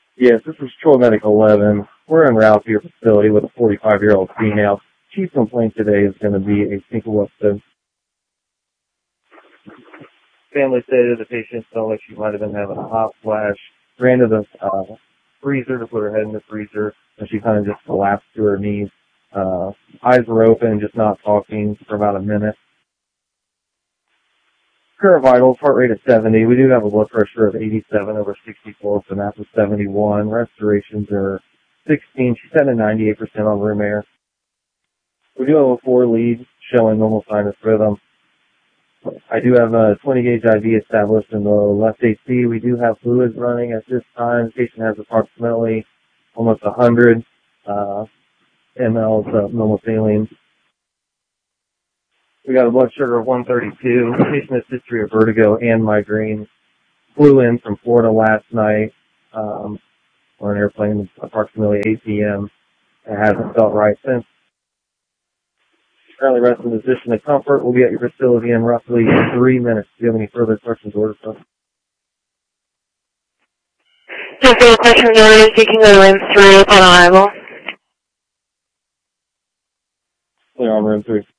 Yes, this is Troy Medic 11. We're en route to your facility with a 45-year-old female. Chief complaint today is going to be a single episode. Family stated the patient felt like she might have been having a hot flash, ran to the freezer to put her head in the freezer, and she kind of just collapsed to her knees. Eyes were open, just not talking for about a minute. Current vitals, heart rate of 70. We do have a blood pressure of 87 over 64, so that's a 71. Respirations are 16. She's at a 98% on room air. We do have a 4 lead showing normal sinus rhythm. I do have a 20-gauge IV established in the left AC. We do have fluids running at this time. The patient has approximately almost 100 mLs of normal saline. We got a blood sugar of 132. The patient has history of vertigo and migraine. Flew in from Florida last night on an airplane approximately 8 p.m. It hasn't felt right since. Currently resting in a position of comfort. We'll be at your facility in roughly 3 minutes. Do you have any further questions or orders for us? No further questions or orders. You can go to room 3 upon arrival. Clear on room 3.